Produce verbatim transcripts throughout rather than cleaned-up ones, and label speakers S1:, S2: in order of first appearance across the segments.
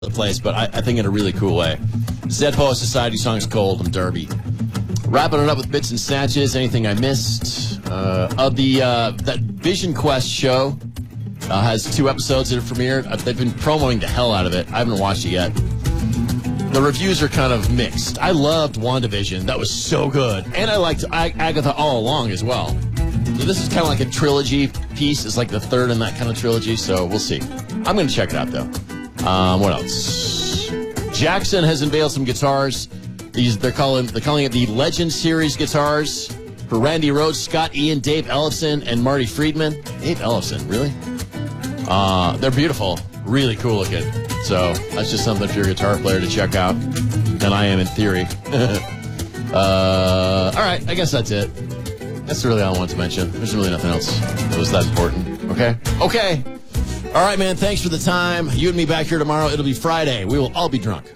S1: the place, but I, I think in a really cool way. Zed Poet Society song's Cold and Derby. Wrapping it up with bits and snatches. Anything I missed? Uh, of the uh, that Vision Quest show uh, has two episodes that have premiered. Uh, they've been promoting the hell out of it. I haven't watched it yet. The reviews are kind of mixed. I loved WandaVision. That was so good. And I liked Ag- Agatha all along as well. So this is kind of like a trilogy piece. It's like the third in that kind of trilogy, so we'll see. I'm going to check it out, though. Um, what else? Jackson has unveiled some guitars. These they're calling they're calling it the Legend Series guitars for Randy Rhoads, Scott Ian, Dave Ellefson, and Marty Friedman. Dave Ellefson, really? Uh, they're beautiful, really cool looking. So that's just something for your guitar player to check out. And I am in theory. uh, all right, I guess that's it. That's really all I wanted to mention. There's really nothing else that was that important. Okay? Okay. All right, man. Thanks for the time. You and me back here tomorrow. It'll be Friday. We will all be drunk.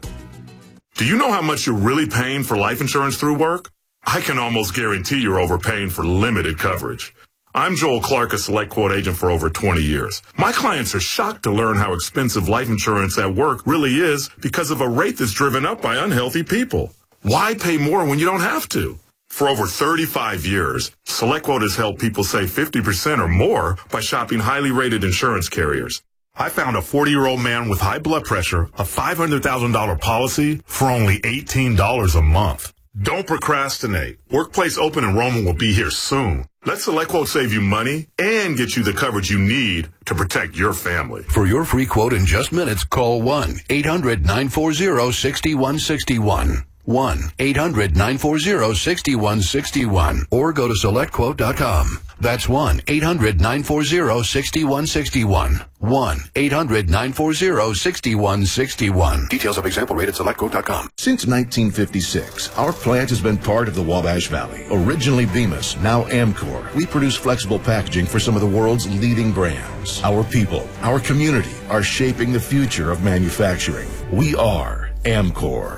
S2: Do you know how much you're really paying for life insurance through work? I can almost guarantee you're overpaying for limited coverage. I'm Joel Clark, a Select Quote agent for over twenty years. My clients are shocked to learn how expensive life insurance at work really is because of a rate that's driven up by unhealthy people. Why pay more when you don't have to? For over thirty-five years, SelectQuote has helped people save fifty percent or more by shopping highly rated insurance carriers. I found a forty-year-old man with high blood pressure, a five hundred thousand dollars policy for only eighteen dollars a month. Don't procrastinate. Workplace open enrollment will be here soon. Let SelectQuote save you money and get you the coverage you need to protect your family.
S3: For your free quote in just minutes, call one eight hundred nine four zero six one six one. one eight hundred nine four zero six one six one. Or go to select quote dot com. That's one eight hundred nine four zero six one six one. one eight hundred nine four zero six one six one. Details of example rate at select quote dot com.
S4: Since nineteen fifty-six, our plant has been part of the Wabash Valley. Originally Bemis, now Amcor. We produce flexible packaging for some of the world's leading brands. Our people, our community are shaping the future of manufacturing. We are Amcor.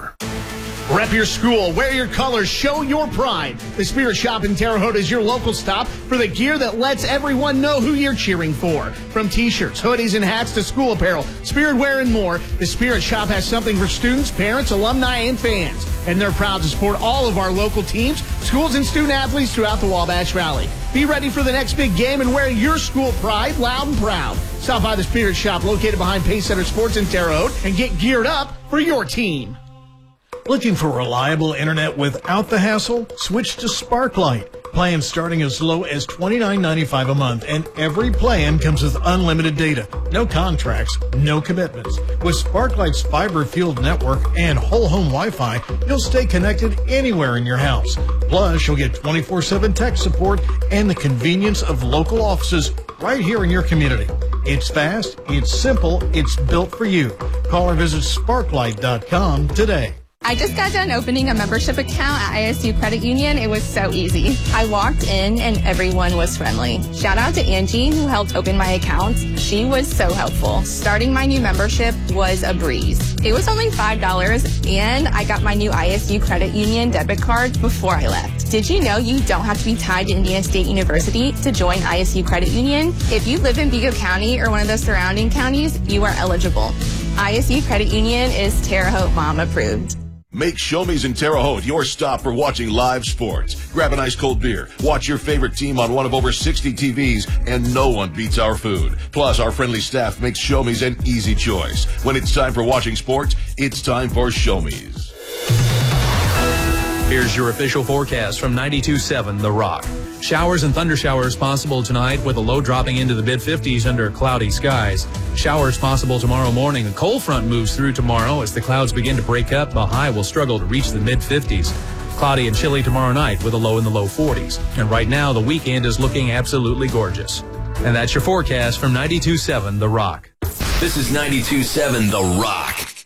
S5: Rep your school, wear your colors, show your pride. The Spirit Shop in Terre Haute is your local stop for the gear that lets everyone know who you're cheering for. From t-shirts, hoodies, and hats to school apparel, Spirit wear, and more, the Spirit Shop has something for students, parents, alumni, and fans. And they're proud to support all of our local teams, schools, and student athletes throughout the Wabash Valley. Be ready for the next big game and wear your school pride loud and proud. Stop by the Spirit Shop located behind Pace Center Sports in Terre Haute and get geared up for your team. Looking for reliable internet without the hassle? Switch to Sparklight. Plans starting as low as twenty-nine ninety-five a month, and every plan comes with unlimited data. No contracts, no commitments. With Sparklight's fiber-fueled network and whole home Wi-Fi, you'll stay connected anywhere in your house. Plus, you'll get twenty-four seven tech support and the convenience of local offices right here in your community. It's fast, it's simple, it's built for you. Call or visit sparklight dot com today.
S6: I just got done opening a membership account at I S U Credit Union. It was so easy. I walked in and everyone was friendly. Shout out to Angie who helped open my account. She was so helpful. Starting my new membership was a breeze. It was only five dollars and I got my new I S U Credit Union debit card before I left. Did you know you don't have to be tied to Indiana State University to join I S U Credit Union? If you live in Vigo County or one of the surrounding counties, you are eligible. I S U Credit Union is Terre Haute Mom approved.
S7: Make Show Me's in Terre Haute your stop for watching live sports. Grab an ice cold beer, watch your favorite team on one of over sixty T Vs, and no one beats our food. Plus, our friendly staff makes Show Me's an easy choice. When it's time for watching sports, it's time for Show Me's.
S8: Here's your official forecast from ninety-two point seven The Rock. Showers and thunder showers possible tonight with a low dropping into the mid fifties under cloudy skies. Showers possible tomorrow morning. A cold front moves through tomorrow as the clouds begin to break up. The high will struggle to reach the mid fifties. Cloudy and chilly tomorrow night with a low in the low forties. And right now, the weekend is looking absolutely gorgeous. And that's your forecast from ninety-two point seven The Rock.
S3: This is ninety-two point seven The Rock.